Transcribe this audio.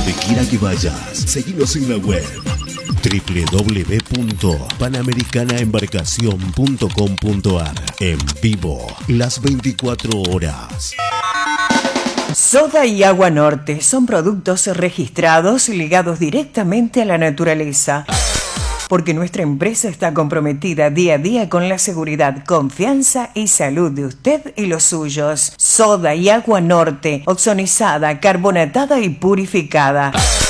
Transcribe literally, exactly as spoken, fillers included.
donde quiera que vayas, seguinos en la web doble u doble u doble u punto panamericana embarcación punto com punto ar. En vivo, las veinticuatro horas. Soda y Agua Norte son productos registrados ligados directamente a la naturaleza. Porque nuestra empresa está comprometida día a día con la seguridad, confianza y salud de usted y los suyos. Soda y Agua Norte, oxonizada, carbonatada y purificada.